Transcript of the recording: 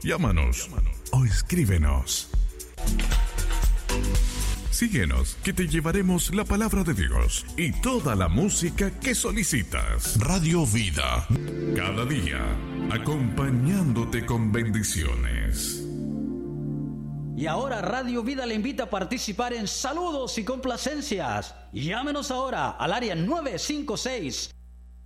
Llámanos o escríbenos. Síguenos, que te llevaremos la palabra de Dios y toda la música que solicitas. Radio Vida, cada día, acompañándote con bendiciones. Y ahora Radio Vida le invita a participar en saludos y complacencias. Llámenos ahora al área 956